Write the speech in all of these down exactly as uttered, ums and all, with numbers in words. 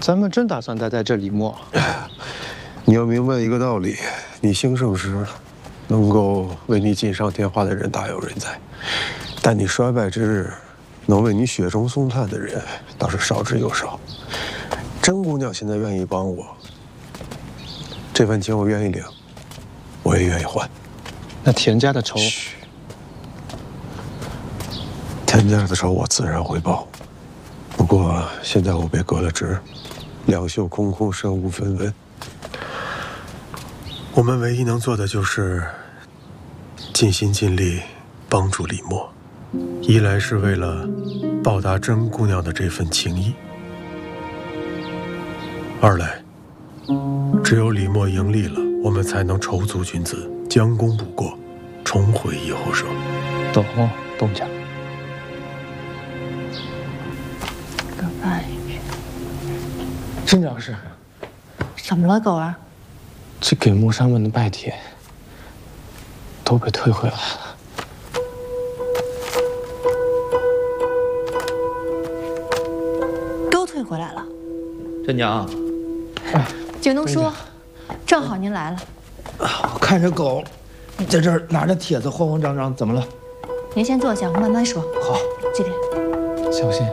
咱们真打算待在这里末？ 你要明白一个道理：你兴盛时，能够为你锦上添花的人大有人在；但你衰败之日，能为你雪中送炭的人倒是少之又少。甄姑娘现在愿意帮我，这份情我愿意领，我也愿意还。 那田家的仇， 田家的仇我自然会报。不过现在我被革了职，两袖空空，身无分文。我们唯一能做的就是尽心尽力帮助李默，一来是为了报答甄姑娘的这份情谊，二来只有李默盈利了，我们才能筹足君子，将功补过，重回一后生。 懂，东家。 个半月。 镇长是？ 怎么了，狗儿？ 这给莫山问的拜帖都被退回来了。 都退回来了。 镇娘， 哎， 景东叔，正好您来了。 我看着狗在这儿拿着帖子慌慌张张，怎么了？ 您先坐下，我慢慢说。 好， 这边。 小心。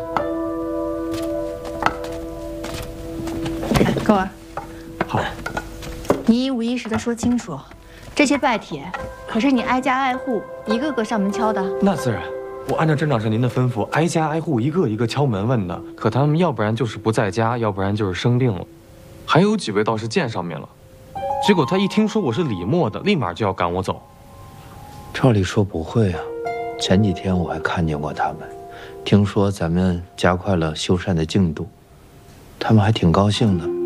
狗儿。 好。 你一五一十的说清楚，这些拜帖可是你挨家挨户一个个上门敲的。 那自然，我按照镇长是您的吩咐，挨家挨户一个一个敲门问的。可他们要不然就是不在家，要不然就是生病了，还有几位倒是见上面了。结果他一听说我是李默的，立马就要赶我走。 照理说不会啊，前几天我还看见过他们，听说咱们加快了修缮的进度，他们还挺高兴的。